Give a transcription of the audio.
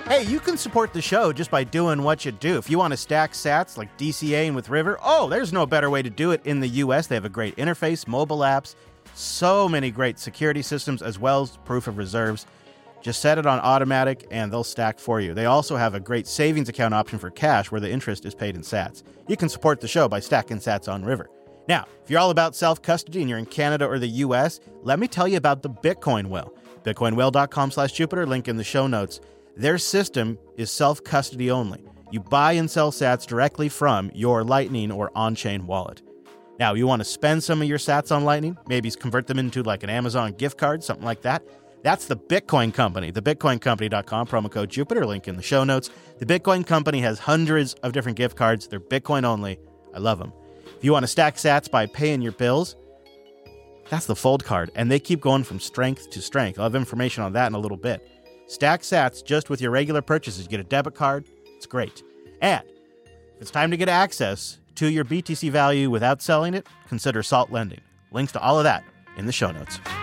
Hey, you can support the show just by doing what you do. If you want to stack sats like DCAing with River, there's no better way to do it in the U.S. They have a great interface, mobile apps, so many great security systems, as well as proof of reserves. Just set it on automatic, and they'll stack for you. They also have a great savings account option for cash where the interest is paid in sats. You can support the show by stacking sats on River. Now, if you're all about self-custody and you're in Canada or the U.S., let me tell you about the Bitcoin Will. BitcoinWill.com/Jupiter, link in the show notes. Their system is self-custody only. You buy and sell sats directly from your Lightning or on-chain wallet. Now, you want to spend some of your sats on Lightning, maybe convert them into like an Amazon gift card, something like that. That's the Bitcoin Company, thebitcoincompany.com, promo code Jupiter, link in the show notes. The Bitcoin Company has hundreds of different gift cards. They're Bitcoin only. I love them. If you want to stack sats by paying your bills, that's the Fold card, and they keep going from strength to strength. I'll have information on that in a little bit. Stack sats just with your regular purchases. You get a debit card. It's great. And if it's time to get access to your BTC value without selling it, consider Salt Lending. Links to all of that in the show notes.